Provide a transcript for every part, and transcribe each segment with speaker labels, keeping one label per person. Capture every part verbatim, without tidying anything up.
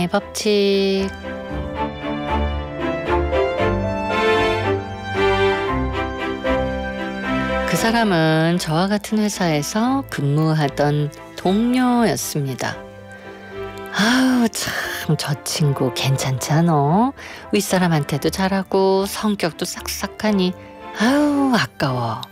Speaker 1: 법칙. 그 사람은 저와 같은 회사에서 근무하던 동료였습니다. 아우 참 저 친구 괜찮지 않어? 윗사람한테도 잘하고 성격도 싹싹하니 아우 아까워.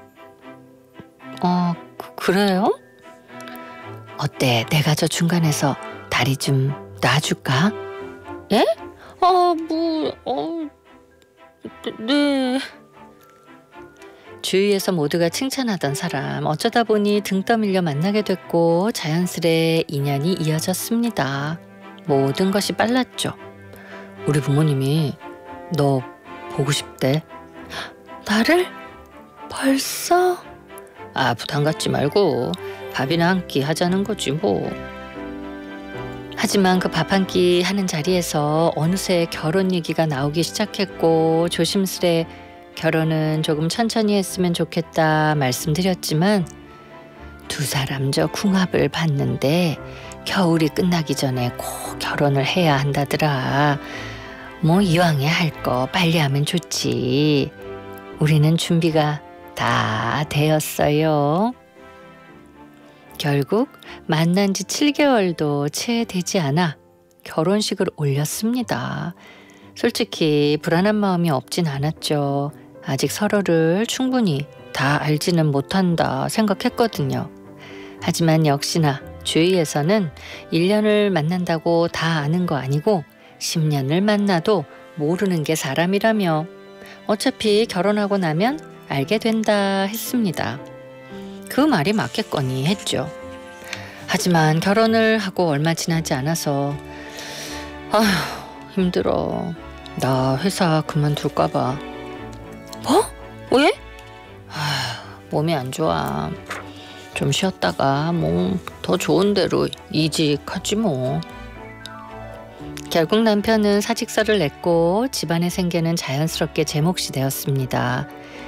Speaker 1: 어 그, 그래요? 어때? 내가 저 중간에서 다리 좀 놔줄까? 예? 아, 뭐, 어, 네. 주위에서 모두가 칭찬하던 사람, 어쩌다 보니 등 떠밀려 만나게 됐고 자연스레 인연이 이어졌습니다. 모든 것이 빨랐죠. 우리 부모님이 너 보고 싶대. 나를? 벌써? 아, 부담 갖지 말고 밥이나 한 끼 하자는 거지 뭐. 하지만 그 밥 한 끼 하는 자리에서 어느새 결혼 얘기가 나오기 시작했고 조심스레 결혼은 조금 천천히 했으면 좋겠다 말씀드렸지만 두 사람 저 궁합을 봤는데 겨울이 끝나기 전에 꼭 결혼을 해야 한다더라. 뭐 이왕에 할 거 빨리 하면 좋지. 우리는 준비가 다 되었어요. 결국 만난 지 칠 개월도 채 되지 않아 결혼식을 올렸습니다. 솔직히 불안한 마음이 없진 않았죠. 아직 서로를 충분히 다 알지는 못한다 생각했거든요. 하지만 역시나 주위에서는 일 년을 만난다고 다 아는 거 아니고 십 년을 만나도 모르는 게 사람이라며 어차피 결혼하고 나면 알게 된다 했습니다. 그 말이 맞겠거니 했죠. 하지만 결혼을 하고 얼마 지나지 않아서 아휴 힘들어. 나 회사 그만둘까 봐. 뭐? 왜? 아휴 몸이 안 좋아. 좀 쉬었다가 뭐 더 좋은 데로 이직하지 뭐. 결국 남편은 사직서를 냈고 집안의 생계는 자연스럽게 제 몫이 되었습니다.